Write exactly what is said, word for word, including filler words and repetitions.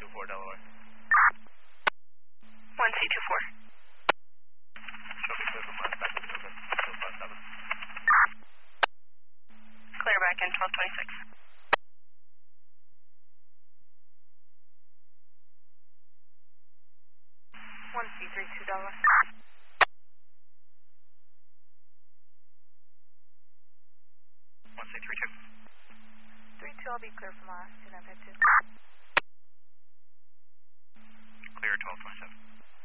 two four Delaware. one C two four. Show me clear from last back to Silver. Two five seven. Clear back in twelve twenty-six. one C three two Delaware. one C three two. three two, I'll be clear from last, two nine five two. Clear twelve twenty-seven.